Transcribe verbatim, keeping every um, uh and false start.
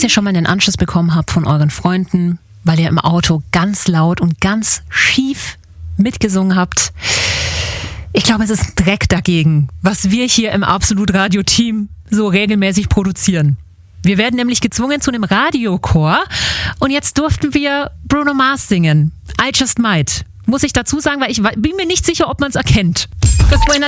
ihr schon mal einen Anschluss bekommen habt von euren Freunden, weil ihr im Auto ganz laut und ganz schief mitgesungen habt. Ich glaube, es ist ein Dreck dagegen, was wir hier im Absolut-Radio-Team so regelmäßig produzieren. Wir werden nämlich gezwungen zu einem Radiochor und jetzt durften wir Bruno Mars singen. I Just Might. Muss ich dazu sagen, weil ich bin mir nicht sicher, ob man es erkennt.